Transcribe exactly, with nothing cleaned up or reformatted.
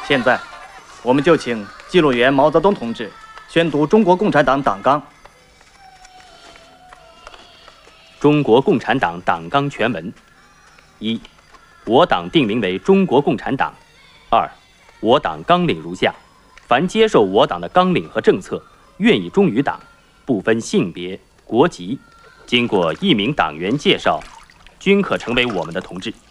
现在，我们就请记录员毛泽东同志宣读中国共产党党纲。 中国共产党党纲全文：一、我党定名为中国共产党。二、我党纲领如下：凡接受我党的纲领和政策，愿意忠于党，不分性别、国籍，经过一名党员介绍，均可成为我们的同志。